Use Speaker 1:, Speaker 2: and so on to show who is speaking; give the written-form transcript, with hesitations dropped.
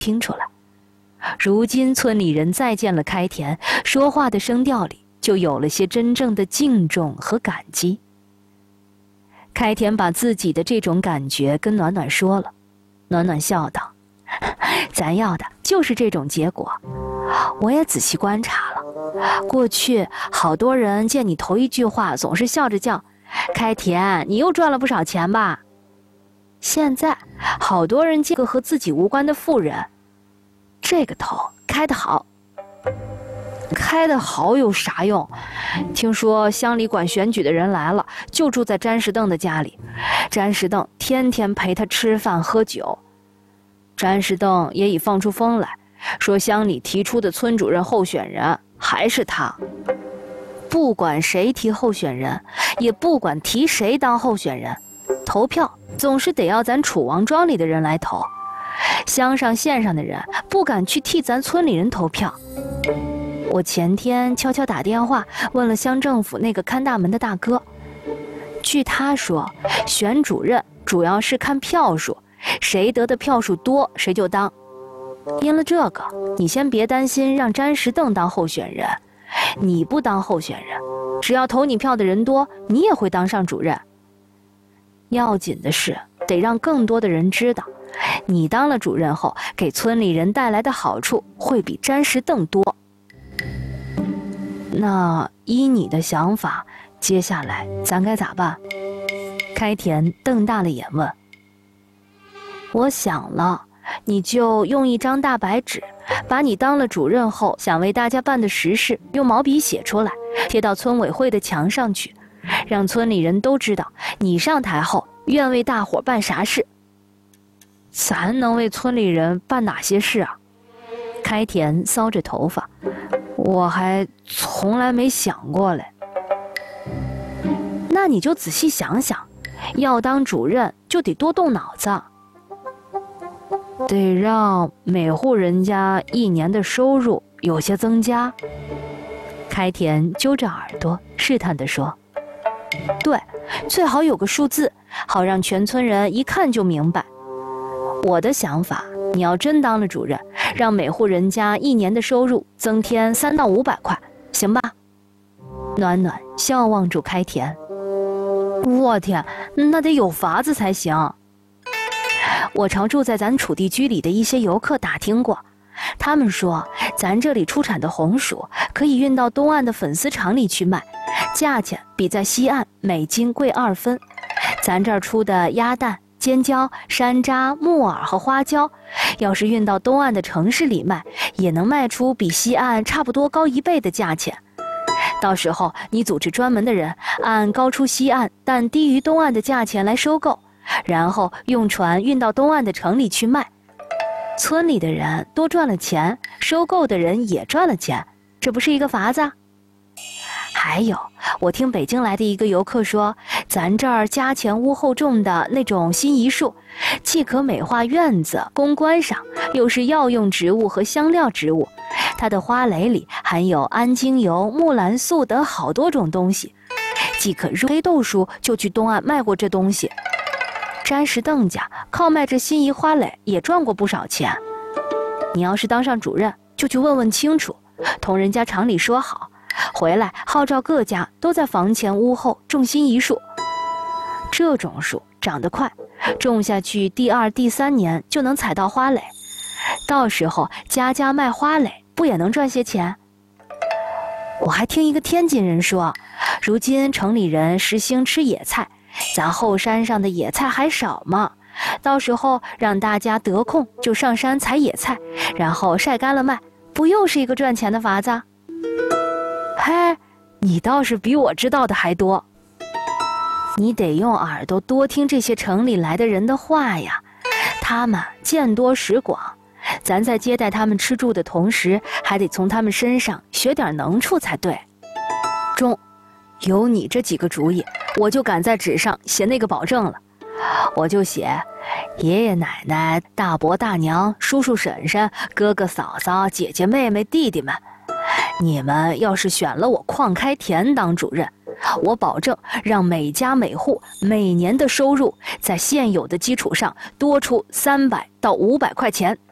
Speaker 1: 听出来。如今村里人再见了开田，说话的声调里就有了些真正的敬重和感激。开田把自己的这种感觉跟暖暖说了，暖暖笑道：“咱要的就是这种结果。我也仔细观察了，过去好多人见你头一句话总是笑着叫开田，你又赚了不少钱吧？现在好多人见个和自己无关的妇人，这个头开得好。开得好有啥用？听说乡里管选举的人来了，就住在詹士邓的家里，詹士邓天天陪他吃饭喝酒。詹士邓也已放出风来，说乡里提出的村主任候选人还是他。不管谁提候选人，也不管提谁当候选人，投票总是得要咱楚王庄里的人来投。乡上县上的人不敢去替咱村里人投票。我前天悄悄打电话问了乡政府那个看大门的大哥，据他说，选主任主要是看票数，谁得的票数多谁就当。因了这个，你先别担心让詹士邓当候选人，你不当候选人，只要投你票的人多，你也会当上主任。要紧的是得让更多的人知道，你当了主任后给村里人带来的好处会比詹士邓多。那依你的想法，接下来咱该咋办？开田瞪大了眼问。我想了，你就用一张大白纸，把你当了主任后想为大家办的实事用毛笔写出来，贴到村委会的墙上去，让村里人都知道你上台后愿为大伙办啥事。咱能为村里人办哪些事啊？开田搔着头发，我还从来没想过嘞。那你就仔细想想，要当主任就得多动脑子，得让每户人家一年的收入有些增加。开田揪着耳朵试探地说：“对，最好有个数字，好让全村人一看就明白。我的想法，你要真当了主任，让每户人家一年的收入增添300到500块，行吧？”暖暖笑望住开田，我天，那得有法子才行。我朝住在咱楚地居里的一些游客打听过，他们说咱这里出产的红薯可以运到东岸的粉丝厂里去卖，价钱比在西岸每斤贵2分。咱这儿出的鸭蛋、尖椒、山楂、木耳和花椒，要是运到东岸的城市里卖，也能卖出比西岸差不多高1倍的价钱。到时候你组织专门的人，按高出西岸但低于东岸的价钱来收购，然后用船运到东岸的城里去卖。村里的人多赚了钱，收购的人也赚了钱，这不是一个法子？还有，我听北京来的一个游客说，咱这儿家前屋后种的那种辛夷树，既可美化院子公关上，又是药用植物和香料植物。它的花蕾里含有氨精油、木兰素等好多种东西，既可入黑豆叔就去东岸卖过这东西。詹士邓家靠卖这辛夷花蕾也赚过不少钱。你要是当上主任，就去问问清楚，同人家厂里说好，回来号召各家都在房前屋后种辛夷树。这种树长得快，种下去第2、第3年就能采到花蕾，到时候家家卖花蕾，不也能赚些钱？我还听一个天津人说，如今城里人实行吃野菜，咱后山上的野菜还少吗？到时候让大家得空就上山采野菜，然后晒干了卖，不又是一个赚钱的法子？嘿，你倒是比我知道的还多。你得用耳朵多听这些城里来的人的话呀，他们见多识广，咱在接待他们吃住的同时，还得从他们身上学点能处才对。中，有你这几个主意，我就敢在纸上写那个保证了。我就写爷爷奶奶、大伯大娘、叔叔婶婶、哥哥嫂嫂、姐姐妹妹、弟弟们，你们要是选了我邝开田当主任，我保证让每家每户每年的收入在现有的基础上多出300到500块钱。